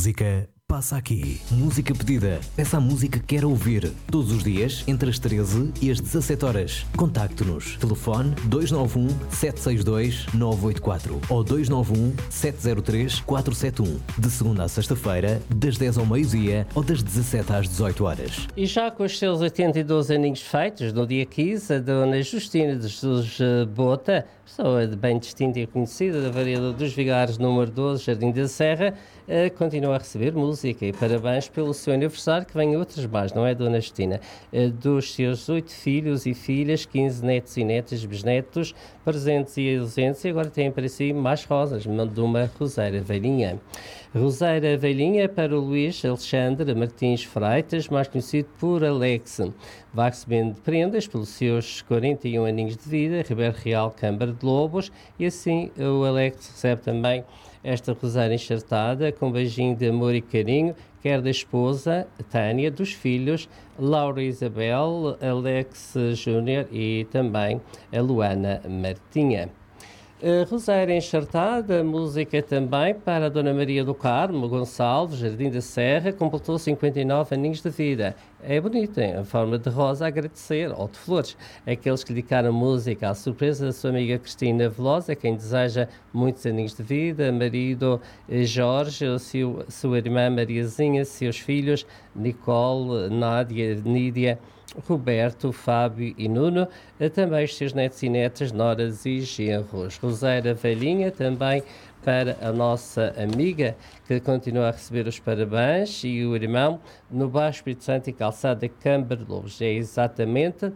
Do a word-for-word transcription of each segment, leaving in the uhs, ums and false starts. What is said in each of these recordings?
música passa aqui. Música pedida. Peça a música que quer ouvir. Todos os dias, entre as treze e as dezassete horas. Contacte-nos. Telefone dois nove um, sete seis dois, nove oito quatro ou dois nove um, sete zero três, quatro sete um. De segunda a sexta-feira, das dez ao meio-dia ou das dezassete às dezoito horas. E já com os seus oitenta e dois aninhos feitos, no dia quinze, a dona Justina de Jesus Bota, pessoa bem distinta e conhecida da Vareda dos Vigares, número doze, Jardim da Serra, continua a receber música e parabéns pelo seu aniversário, que vem outras mais, não é, dona Justina? Dos seus oito filhos e filhas, quinze netos e netas, bisnetos, presentes e ausentes, e agora tem para si mais rosas, de uma roseira velhinha. Roseira velhinha para o Luís Alexandre Martins Freitas, mais conhecido por Alex. Vai recebendo prendas pelos seus quarenta e um aninhos de vida, Ribeiro Real, Câmara de Lobos, e assim o Alex recebe também esta roseira enxertada com um beijinho de amor e carinho, quer da esposa Tânia, dos filhos Laura Isabel, Alex Júnior e também a Luana Martinha. Uh, roseira enxertada, música também para a Dona Maria do Carmo Gonçalves, Jardim da Serra, completou cinquenta e nove aninhos de vida. É bonito, em forma de rosa, a agradecer, ou de flores, aqueles que dedicaram música à surpresa da sua amiga Cristina Velosa, quem deseja muitos aninhos de vida, marido Jorge, seu, sua irmã Mariazinha, seus filhos Nicole, Nádia, Nídia, Roberto, Fábio e Nuno, também os seus netos e netas, noras e genros. Roseira velhinha também para a nossa amiga, que continua a receber os parabéns, e o irmão, no Baixo Espírito Santo e Calçada Câmara de Lobos. É exatamente uh,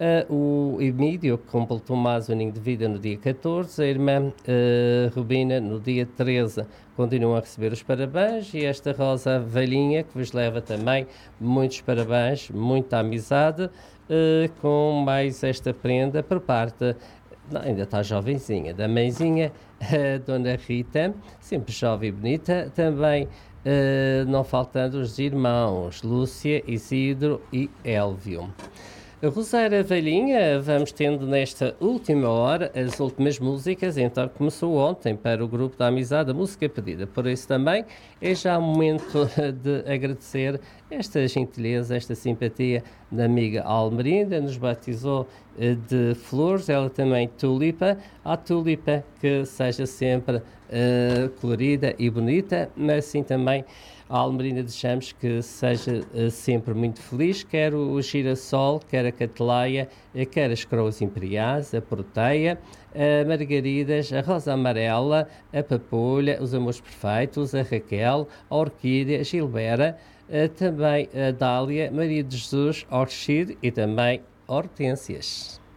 o Emílio, que completou mais um aninho de vida no dia catorze, a irmã uh, Rubina no dia treze. Continuam a receber os parabéns, e esta rosa velhinha que vos leva também muitos parabéns, muita amizade, uh, com mais esta prenda por parte, não, ainda está jovenzinha, da mãezinha, a Dona Rita, sempre jovem e bonita, também uh, não faltando os irmãos Lúcia, Isidro e Élvio. A Roseira velhinha, vamos tendo nesta última hora as últimas músicas, então começou ontem para o grupo da amizade a música pedida, por isso também é já o momento de agradecer esta gentileza, esta simpatia da amiga Almerinda, nos batizou de flores, ela também tulipa, a tulipa que seja sempre uh, colorida e bonita, mas assim também a Almerinda desejamos que seja uh, sempre muito feliz, quer o girassol, quer a cateleia, quer as coroas imperiais, a proteia, a margaridas, a rosa amarela, a papulha, os amores perfeitos, a Raquel, a orquídea, a Gilbera, uh, também a Dália, Maria de Jesus, Orchid e também hortênsias.